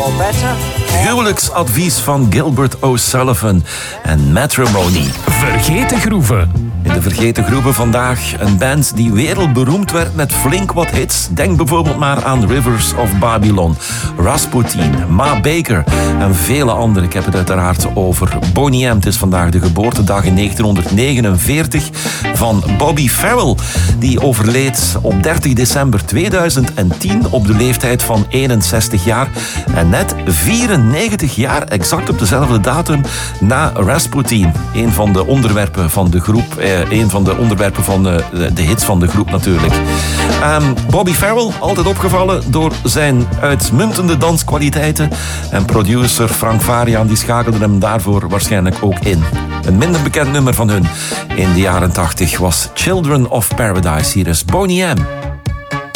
Huwelijksadvies van Gilbert O'Sullivan en Matrimony. Vergeten groeven. In de vergeten groeven vandaag een band die wereldberoemd werd met flink wat hits. Denk bijvoorbeeld maar aan Rivers of Babylon, Rasputin, Ma Baker en vele anderen. Ik heb het uiteraard over Boney M. Het is vandaag de geboortedag in 1949 van Bobby Farrell. Die overleed op 30 december 2010 op de leeftijd van 61 jaar. En net 94 jaar, exact op dezelfde datum, na Rasputin. Een van de onderwerpen van de groep. Een van de onderwerpen van de hits van de groep natuurlijk. Bobby Farrell, altijd opgevallen door zijn uitmuntende danskwaliteiten. En producer Frank Farian die schakelde hem daarvoor waarschijnlijk ook in. Een minder bekend nummer van hun in de jaren 80 was Children of Paradise. Hier is Boney M.